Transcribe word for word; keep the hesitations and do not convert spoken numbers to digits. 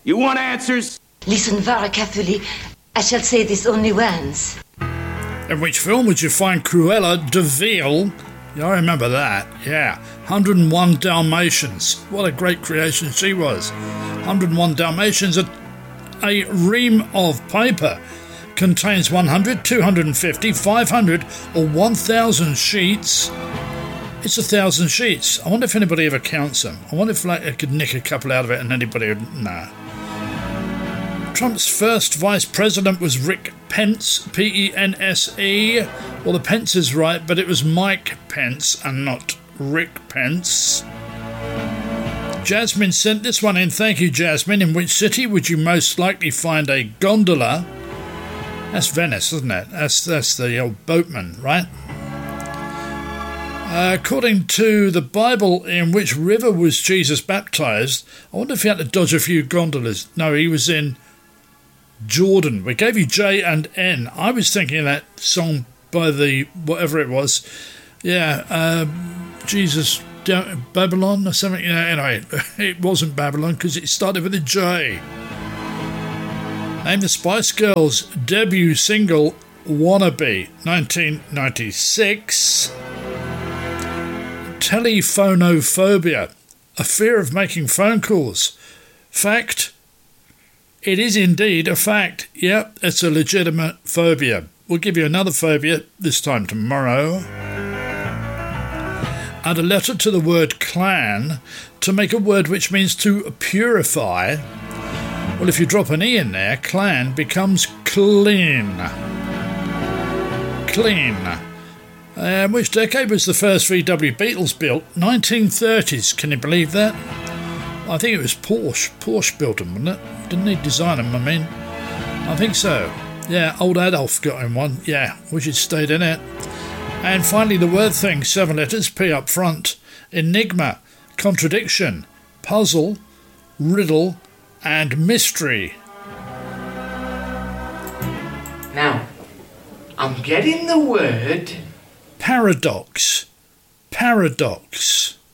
You want answers? Listen very carefully. I shall say this only once. In which film would you find Cruella de Vil? Yeah, I remember that. Yeah. one hundred and one Dalmatians. What a great creation she was. one hundred and one Dalmatians. A, a ream of paper contains one hundred, two hundred fifty, five hundred or one thousand sheets. It's a thousand sheets. I wonder if anybody ever counts them. I wonder if like I could nick a couple out of it and anybody would... Nah. Trump's first vice president was Rick Pence, P E N S E. Well, the Pence is right, but it was Mike Pence and not Rick Pence. Jasmine sent this one in. Thank you, Jasmine. In which city would you most likely find a gondola? That's Venice, isn't it? That's, that's the old boatman, right? Uh, according to the Bible, in which river was Jesus baptised? I wonder if he had to dodge a few gondolas. No, he was in Jordan. We gave you J and N. I was thinking of that song by the whatever it was. Yeah, uh, Jesus down Babylon or something. Yeah, anyway, it wasn't Babylon because it started with a J. Name the Spice Girls' debut single, Wannabe, nineteen ninety-six. Telephonophobia, a fear of making phone calls. Fact, it is indeed a fact. Yep, it's a legitimate phobia. We'll give you another phobia, this time tomorrow. Add a letter to the word clan to make a word which means to purify. Well, if you drop an E in there, clan becomes clean. Clean. Uh, which decade was the first V W Beetles built? nineteen thirties, can you believe that? I think it was Porsche. Porsche built them, wasn't it? Didn't he design them, I mean? I think so. Yeah, old Adolf got in one. Yeah, wish he'd stayed in it. And finally, the word thing, seven letters, P up front. Enigma, contradiction, puzzle, riddle, and mystery. Now, I'm getting the word... Paradox. Paradox.